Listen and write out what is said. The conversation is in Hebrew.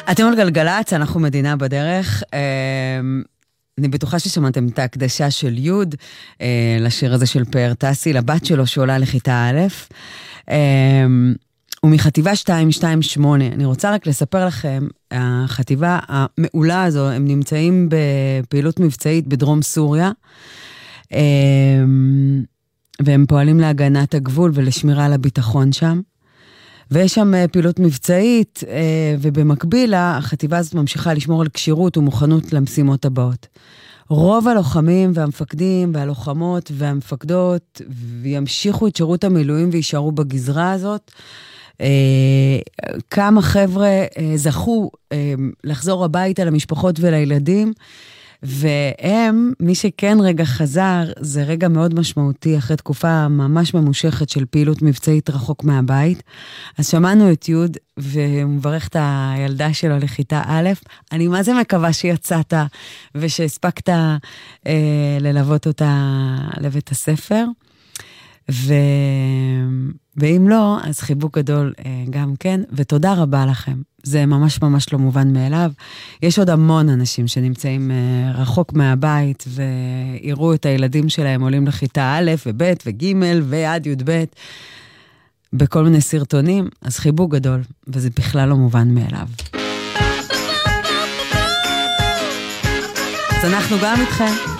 אתם על גלגלץ, אנחנו מדינה בדרך. אני בטוחה ששמעתם את ההקדשה של יוד, לשיר הזה של פאר טסי, לבת שלו שעולה לכיתה א', ומחטיבה 228. אני רוצה רק לספר לכם, החטיבה המעולה הזו, הם נמצאים בפעילות מבצעית בדרום סוריה, והם פועלים להגנת הגבול ולשמירה על הביטחון שם. ויש שם פעילות מבצעית, ובמקביל החטיבה הזאת ממשיכה לשמור על קשירות ומוכנות למשימות הבאות. רוב הלוחמים והמפקדים והלוחמות והמפקדות ימשיכו את שירות המילואים וישארו בגזרה הזאת. כמה חבר'ה זכו לחזור הביתה למשפחות ולילדים, והם, מי שכן רגע חזר, זה רגע מאוד משמעותי, אחרי תקופה ממש ממושכת של פעילות מבצעית רחוק מהבית. אז שמענו את יוד, ומברך את הילדה שלו לכיתה א', אני מה זה מקווה שיצאת, ושהספקת ללוות אותה לבית הספר, ואם לא, אז חיבוק גדול גם כן, ותודה רבה לכם. זה ממש ממש לא מובן מאליו. יש עוד המון אנשים שנמצאים רחוק מהבית, ויראו את הילדים שלהם עולים לכיתה א' וב' וג' ועד י' ב', בכל מיני סרטונים, אז חיבוק גדול, וזה בכלל לא מובן מאליו. אז אנחנו גם איתכם.